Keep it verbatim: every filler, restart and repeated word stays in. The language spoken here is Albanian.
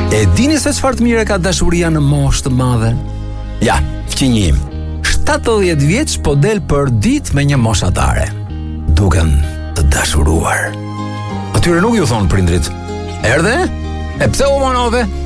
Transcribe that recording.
E dini se çfarë të mire ka dashuria në moshë të madhe? Ja, fqinjim. shtatëdhjetë vjeç po del për ditë me një moshatare. Duken të dashuruar. Atyre nuk ju thonë prindrit: erdhe? E pse u monove?